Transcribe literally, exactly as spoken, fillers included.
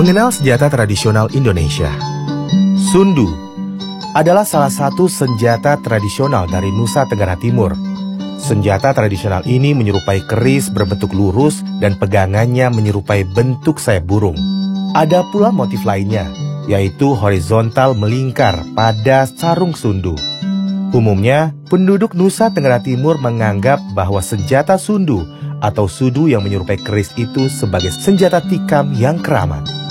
Mengenal senjata tradisional Indonesia. Sundu adalah salah satu senjata tradisional dari Nusa Tenggara Timur. Senjata tradisional ini menyerupai keris berbentuk lurus dan pegangannya menyerupai bentuk sayap burung. Ada pula motif lainnya, yaitu horizontal melingkar pada sarung sundu. Umumnya, penduduk Nusa Tenggara Timur menganggap bahwa senjata sundu atau sudu yang menyerupai keris itu sebagai senjata tikam yang keramat.